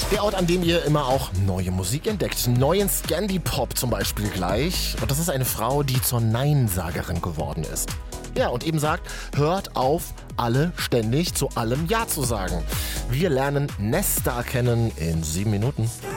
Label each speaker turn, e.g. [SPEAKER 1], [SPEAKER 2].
[SPEAKER 1] Der Ort, an dem ihr immer auch neue Musik entdeckt. Neuen Scandi-Pop zum Beispiel gleich. Und das ist eine Frau, die zur Neinsagerin geworden ist. Ja, und eben sagt, hört auf, alle ständig zu allem Ja zu sagen. Wir lernen Nesta kennen in 7 Minuten.